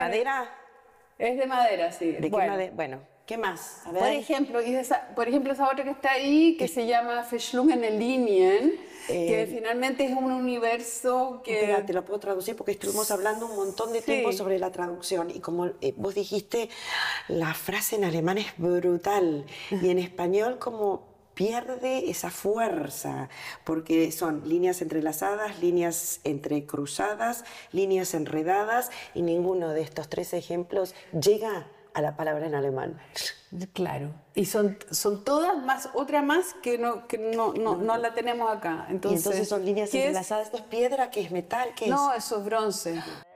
¿Madera? Es de madera, sí. ¿De qué Bueno, madera? Bueno, ¿qué más? A ver. por ejemplo, esa otra que está ahí, que se llama Verschlungene Linien, que finalmente es un universo que... Espera, te lo puedo traducir porque estuvimos hablando un montón de tiempo Sí. sobre la traducción y como vos dijiste, la frase en alemán es brutal y en español como pierde esa fuerza porque son líneas entrelazadas, líneas entrecruzadas, líneas enredadas y ninguno de estos tres ejemplos llega a la palabra en alemán. Claro. Y son todas más, otra más que no la tenemos acá. Y entonces son líneas ¿qué es? entrelazadas, esto es piedra, que es metal, que es... No, eso es bronce.